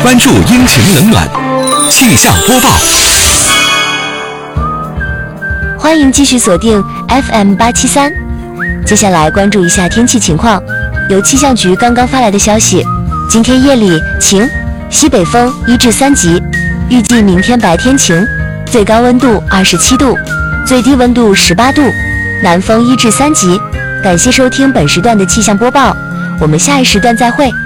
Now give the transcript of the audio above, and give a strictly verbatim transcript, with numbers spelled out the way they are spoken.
关注阴晴冷暖，气象播报。 欢迎继续锁定 F M 八七三。接下来关注一下天气情况。由气象局刚刚发来的消息，今天夜里晴，西北风一至三级，预计明天白天晴，最高温度二十七度，最低温度十八度，南风一至三级。感谢收听本时段的气象播报，我们下一时段再会。